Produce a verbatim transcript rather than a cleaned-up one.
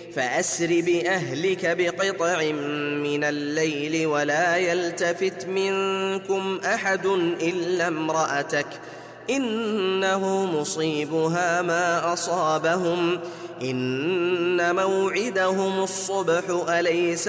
فأسر بأهلك بقطع من الليل ولا يلتفت منكم أحد إلا امرأتك إنه مصيبها ما أصابهم إن موعدهم الصبح أليس